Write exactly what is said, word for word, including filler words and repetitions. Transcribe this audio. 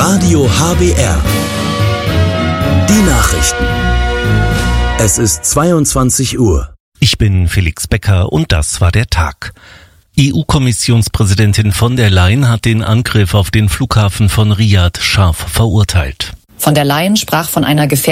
Radio H B R. Die Nachrichten. Es ist zweiundzwanzig Uhr. Ich bin Felix Becker und das war der Tag. E U-Kommissionspräsidentin von der Leyen hat den Angriff auf den Flughafen von Riyadh scharf verurteilt. Von der Leyen sprach von einer gefährlichen